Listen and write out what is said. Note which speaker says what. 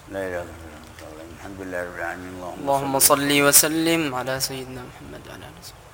Speaker 1: لا إله إلا الله. الحمد لله رب العالمين.
Speaker 2: اللهم صل وسلم على سيدنا محمد وعلى آله وصحبه.